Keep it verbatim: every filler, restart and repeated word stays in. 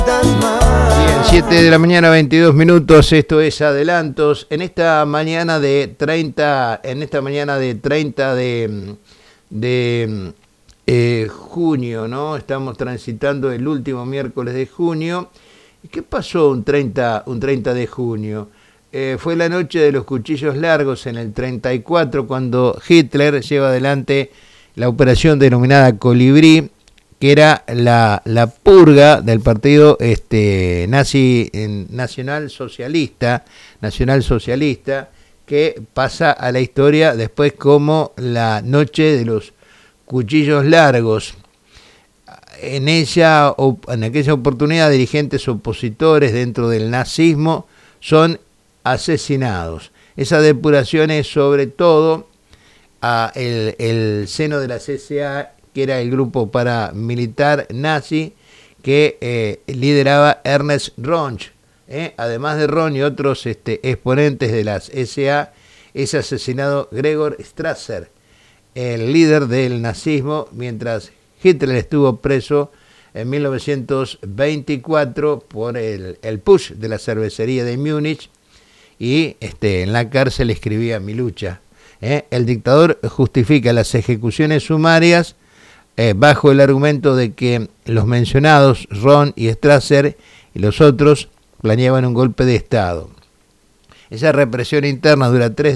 Bien, siete de la mañana, veintidós minutos, esto es Adelantos. En esta mañana de treinta, en esta mañana de treinta de, de eh, junio, ¿no? Estamos transitando el último miércoles de junio. ¿Y qué pasó un treinta, un treinta de junio? Eh, fue la noche de los cuchillos largos en el treinta y cuatro, cuando Hitler lleva adelante la operación denominada Colibrí, que era la, la purga del partido este, nazi nacional socialista, nacional socialista, que pasa a la historia después como la noche de los cuchillos largos. En ella, en aquella oportunidad, dirigentes opositores dentro del nazismo son asesinados. Esa depuración es sobre todo a el, el seno de las S A, que era el grupo paramilitar nazi que eh, lideraba Ernest Röntgen. ¿eh? Además de Röntgen y otros este, exponentes de las S A, es asesinado Gregor Strasser, el líder del nazismo, mientras Hitler estuvo preso en mil novecientos veinticuatro por el, el push de la cervecería de Múnich, y este, en la cárcel escribía Mi lucha. ¿eh? El dictador justifica las ejecuciones sumarias Eh, bajo el argumento de que los mencionados, Ron y Strasser y los otros, planeaban un golpe de Estado. Esa represión interna dura tres